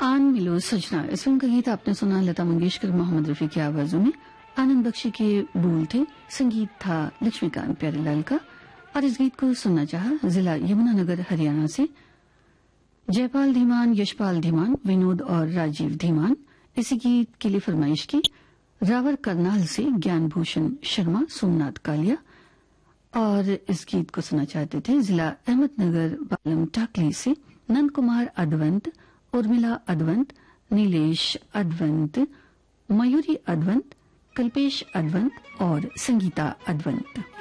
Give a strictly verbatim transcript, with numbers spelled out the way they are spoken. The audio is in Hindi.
आन मिलो सजना, इस फिल्म का गीत आपने सुना लता मंगेशकर मोहम्मद रफी की आवाजों में। आनंद बख्शी के बोल थे, संगीत था लक्ष्मीकांत प्यारेलाल का। और इस गीत को सुनना चाहा जिला यमुनानगर हरियाणा से जयपाल धीमान, यशपाल धीमान, विनोद और राजीव धीमान। इसी गीत के लिए फरमाइश की रावर करनाल से ज्ञान भूषण शर्मा, सोमनाथ कालिया। और इस गीत को सुनना चाहते थे जिला अहमदनगर बालम टाकली से नंद कुमार अडवंत, उर्मिला अडवंत, नीलेश अडवंत, मयूरी अडवंत, कल्पेश अडवंत और संगीता अडवंत।